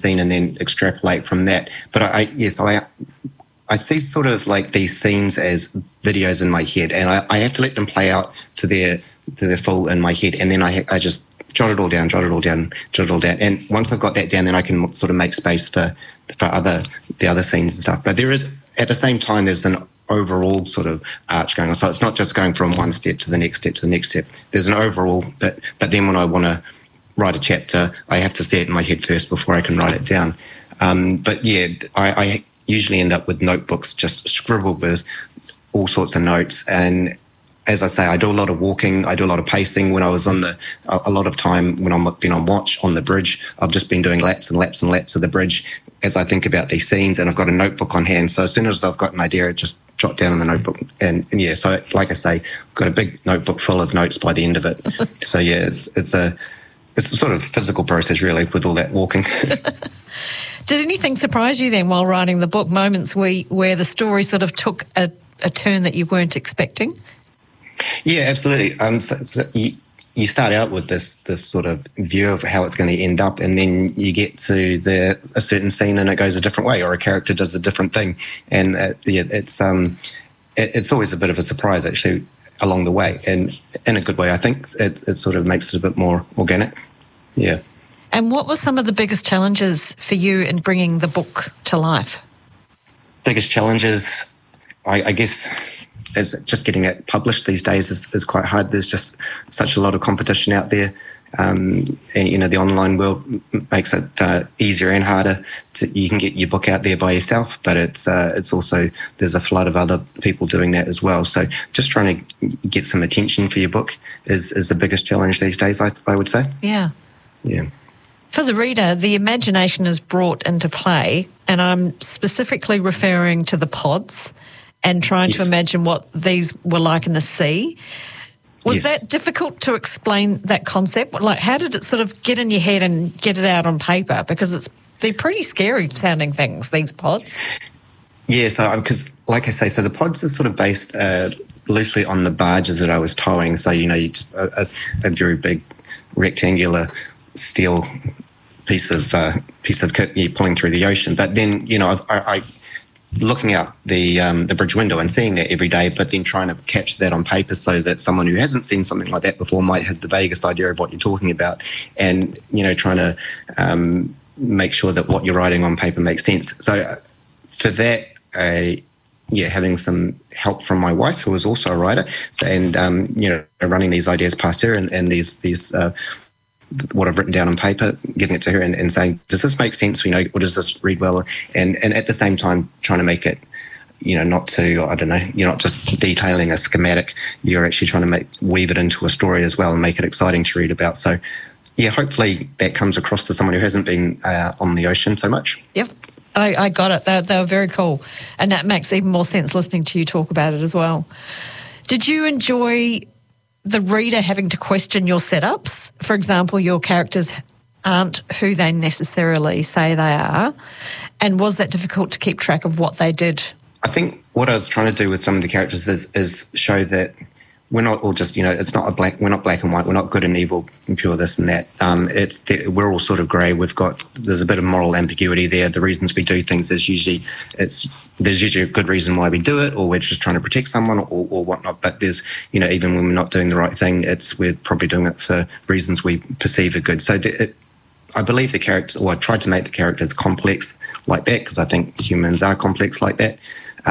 scene and then extrapolate from that. But I see sort of like these scenes as videos in my head, and I have to let them play out to their full in my head, and then I just jot it all down. And once I've got that down, then I can sort of make space for the other scenes and stuff. But there is, at the same time, there's an overall sort of arch going on. So it's not just going from one step to the next step to the next step. There's an overall bit, but then when I want to write a chapter, I have to see it in my head first before I can write it down. But yeah, I usually end up with notebooks just scribbled with all sorts of notes. And as I say, I do a lot of walking, I do a lot of pacing. When I was a lot of time when I've been on watch on the bridge, I've just been doing laps and laps and laps of the bridge as I think about these scenes, and I've got a notebook on hand. So as soon as I've got an idea, I just jot down in the notebook. And yeah, so like I say, I've got a big notebook full of notes by the end of it. So yeah, it's a sort of physical process really with all that walking. Did anything surprise you then while writing the book, moments where the story sort of took a turn that you weren't expecting? Yeah, absolutely. So you start out with this sort of view of how it's going to end up, and then you get to a certain scene and it goes a different way, or a character does a different thing, and it's always a bit of a surprise actually along the way, and in a good way. I think it sort of makes it a bit more organic. Yeah. And what were some of the biggest challenges for you in bringing the book to life? Biggest challenges, I guess, is just getting it published these days is quite hard. There's just such a lot of competition out there. And, you know, the online world makes it easier and harder. You can get your book out there by yourself, but it's also, there's a flood of other people doing that as well. So just trying to get some attention for your book is the biggest challenge these days, I would say. Yeah. Yeah. For the reader, the imagination is brought into play, and I'm specifically referring to the pods and trying to imagine what these were like in the sea. Was that difficult to explain, that concept? Like, how did it sort of get in your head and get it out on paper? Because they're pretty scary sounding things, these pods. Yeah, so because, like I say, so the pods are sort of based loosely on the barges that I was towing. So, you know, you just a very big rectangular steel piece of kit you're pulling through the ocean. But then, you know, I looking out the bridge window and seeing that every day, but then trying to capture that on paper so that someone who hasn't seen something like that before might have the vaguest idea of what you're talking about, and, you know, trying to make sure that what you're writing on paper makes sense. So for that, having some help from my wife, who was also a writer, and you know, running these ideas past her and these what I've written down on paper, giving it to her and saying, does this make sense? You know, or does this read well? And at the same time, trying to make it, you know, not to, I don't know, you're not just detailing a schematic, you're actually trying to weave it into a story as well and make it exciting to read about. So, yeah, hopefully that comes across to someone who hasn't been on the ocean so much. Yep. I got it. They were very cool. And that makes even more sense listening to you talk about it as well. Did you enjoy the reader having to question your setups? For example, your characters aren't who they necessarily say they are. And was that difficult to keep track of what they did? I think what I was trying to do with some of the characters is show that we're not all just, you know, we're not black and white, we're not good and evil and pure this and that. We're all sort of grey. There's a bit of moral ambiguity there. The reasons we do things there's usually a good reason why we do it, or we're just trying to protect someone or whatnot. But there's, you know, even when we're not doing the right thing, we're probably doing it for reasons we perceive are good. So I believe the character, or I tried to make the characters complex like that, because I think humans are complex like that.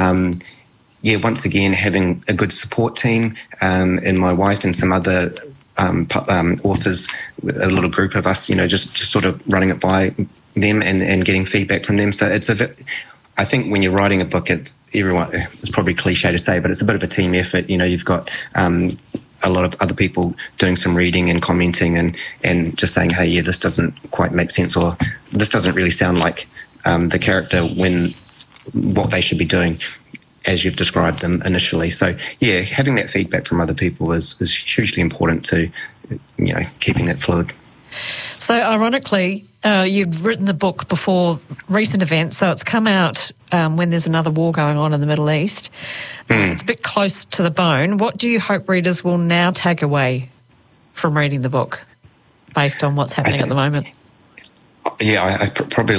Once again, having a good support team, and my wife and some other authors, a little group of us, you know, just sort of running it by them and getting feedback from them. So I think when you're writing a book, it's probably cliche to say, but it's a bit of a team effort. You know, you've got a lot of other people doing some reading and commenting and just saying, hey, yeah, this doesn't quite make sense, or this doesn't really sound like the character when what they should be doing as you've described them initially. So, yeah, having that feedback from other people is hugely important to, you know, keeping that fluid. So, ironically, you'd written the book before recent events, so it's come out when there's another war going on in the Middle East. It's a bit close to the bone. What do you hope readers will now take away from reading the book based on what's happening at the moment? Yeah, I probably